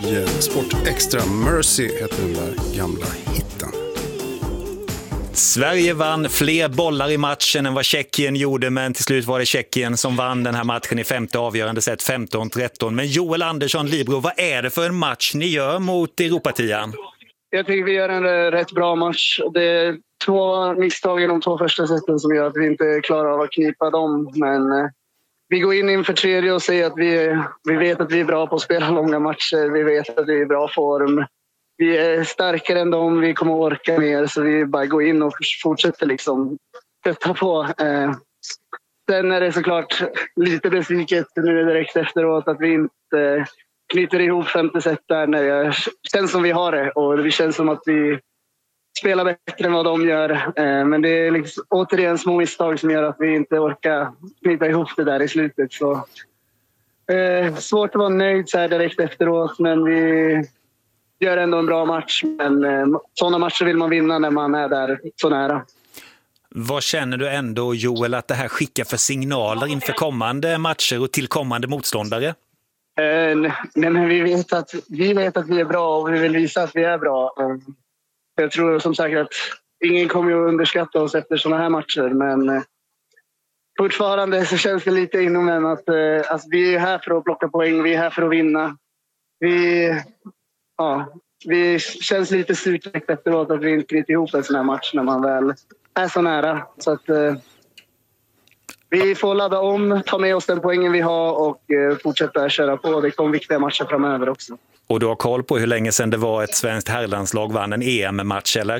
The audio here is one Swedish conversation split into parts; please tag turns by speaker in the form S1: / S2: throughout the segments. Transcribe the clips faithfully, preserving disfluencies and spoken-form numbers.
S1: Sport Extra Mercy heter den där gamla hitten.
S2: Sverige vann fler bollar i matchen än vad Tjeckien gjorde, men till slut var det Tjeckien som vann den här matchen i femte avgörande set femton tretton. Men Joel Andersson, Libro, vad är det för en match ni gör mot Europatian?
S3: Jag tycker vi gör en rätt bra match. Det är två misstag i de två första seten som gör att vi inte klarar av att knipa dem, men vi går in inför tredje och säger att vi, vi vet att vi är bra på att spela långa matcher. Vi vet att vi är i bra form. Vi är starkare än dem, vi kommer att orka mer, så vi bara går in och fortsätter liksom stötta på. Eh, sen är det såklart lite besviket nu direkt efteråt att vi inte knyter ihop femte set där när det känns som vi har det. Och det känns som att vi spelar bättre än vad de gör. Eh, men det är liksom, återigen små misstag som gör att vi inte orkar knyta ihop det där i slutet. Så, eh, svårt att vara nöjd så här direkt efteråt, men vi gör ändå en bra match. Men eh, sådana matcher vill man vinna när man är där så nära.
S2: Vad känner du ändå, Joel, att det här skickar för signaler inför kommande matcher och till kommande motståndare?
S3: Eh, nej, men vi vet, att, vi vet att vi är bra och vi vill visa att vi är bra. Eh, jag tror som sagt att ingen kommer att underskatta oss efter sådana här matcher. Men eh, fortfarande så känns det lite inom en att eh, alltså, vi är här för att plocka poäng, vi är här för att vinna. Vi... Ja, vi känns lite surt efteråt att vi inte knyter ihop en sån här match när man väl är så nära. Så att eh, vi får ladda om, ta med oss den poängen vi har och eh, fortsätta köra på. Det kommer viktiga matcher framöver också.
S2: Och du har koll på hur länge sedan det var ett svenskt herrlandslag vann en E M-match, eller?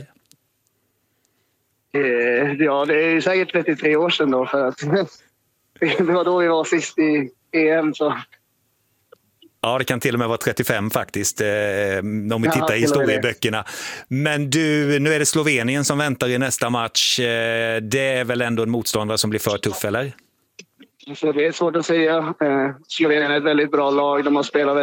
S3: Eh, ja, det är säkert trettiotre år sedan då, för att det var då vi var sist i E M, så...
S2: Ja, det kan till och med vara trettiofem faktiskt, eh, om vi tittar i historieböckerna. Men du, nu är det Slovenien som väntar i nästa match. Eh, det är väl ändå en motståndare som blir för tuff, eller?
S3: Så det är svårt att säga. Eh, Slovenien är ett väldigt bra lag. De har spelat